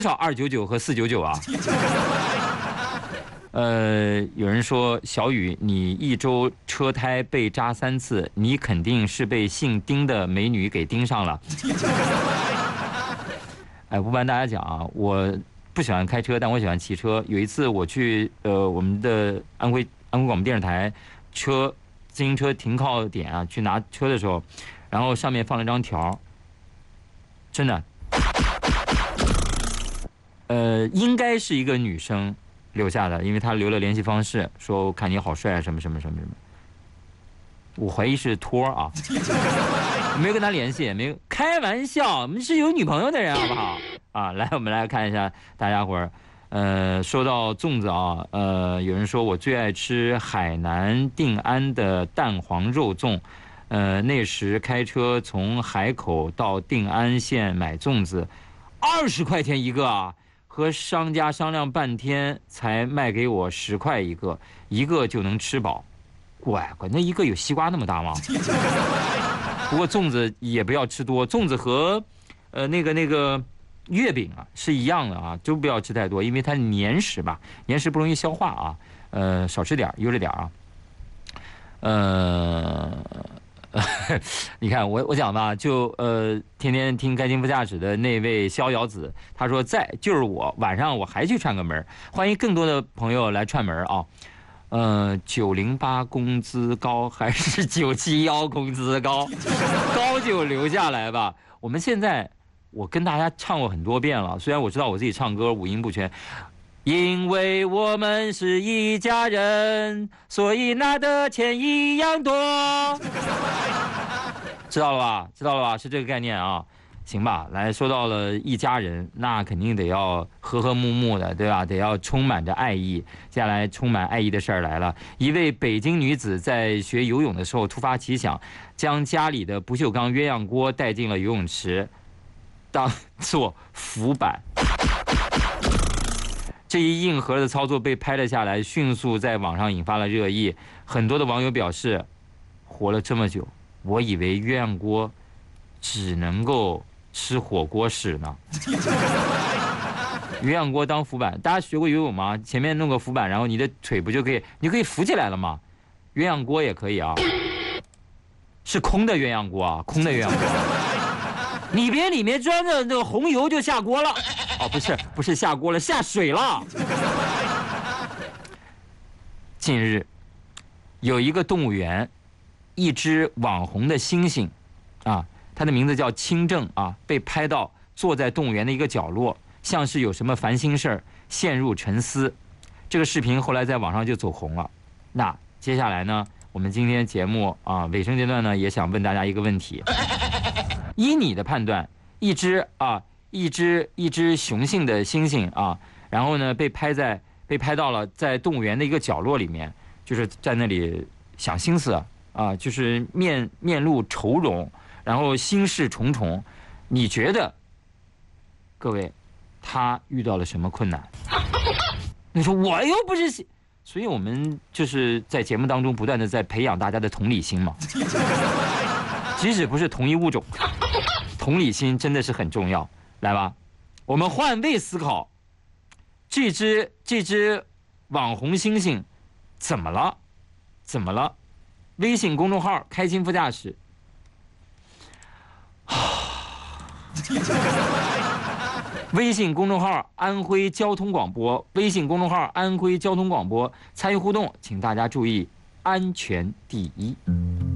少299和499啊？有人说小雨，你一周车胎被扎3次，你肯定是被姓丁的美女给盯上了。哎，不瞒大家讲啊，我不喜欢开车，但我喜欢骑车。有一次我去我们的安徽广播电视台自行车停靠点啊，去拿车的时候，然后上面放了一张条，真的，应该是一个女生留下的，因为她留了联系方式，说我看你好帅啊，什么什么什么什么。我怀疑是托啊，没有跟他联系，没有开玩笑，我们是有女朋友的人，好不好？啊，来，我们来看一下大家伙儿，说到粽子啊，有人说我最爱吃海南定安的蛋黄肉粽，那时开车从海口到定安县买粽子，20块钱一个啊。和商家商量半天才卖给我10块一个，一个就能吃饱。乖，那一个有西瓜那么大吗？不过粽子也不要吃多，粽子和那个月饼啊是一样的啊，都不要吃太多，因为它粘食吧，粘食不容易消化啊。少吃点，悠着点啊。你看我讲吧，就天天听开心不驾驶的那位逍遥子，他说就是我晚上我还去串个门，欢迎更多的朋友来串门啊。908工资高还是971工资高？高就留下来吧。我们现在我跟大家唱过很多遍了，虽然我知道我自己唱歌五音不全。因为我们是一家人，所以拿的钱一样多。知道了吧？知道了吧？是这个概念啊。行吧，来说到了一家人，那肯定得要和和睦睦的，对吧？得要充满着爱意。接下来充满爱意的事儿来了，一位北京女子在学游泳的时候突发奇想，将家里的不锈钢鸳鸯锅带进了游泳池，当做浮板。这一硬核的操作被拍了下来，迅速在网上引发了热议。很多的网友表示，活了这么久，我以为鸳鸯锅只能够吃火锅使呢。鸳鸯锅当浮板，大家学过游泳吗？前面弄个浮板，然后你的腿不就可以，你可以浮起来了吗？鸳鸯锅也可以啊，是空的鸳鸯锅啊，空的鸳鸯锅。你别里面装着那个红油就下锅了。哦，不是下锅了，下水了。近日，有一个动物园，一只网红的猩猩，啊，它的名字叫清正啊，被拍到坐在动物园的一个角落，像是有什么烦心事儿，陷入沉思。这个视频后来在网上就走红了。那接下来呢，我们今天节目啊尾声阶段呢，也想问大家一个问题：依你的判断，一只雄性的猩猩啊，然后呢被拍到了在动物园的一个角落里面，就是在那里想心思啊，就是面露愁容，然后心事重重。你觉得，各位，他遇到了什么困难？你说我又不是，所以我们就是在节目当中不断的在培养大家的同理心嘛，即使不是同一物种，同理心真的是很重要。来吧，我们换位思考，这只网红猩猩怎么了？微信公众号开心副驾驶，微信公众号安徽交通广播，参与互动，请大家注意，安全第一。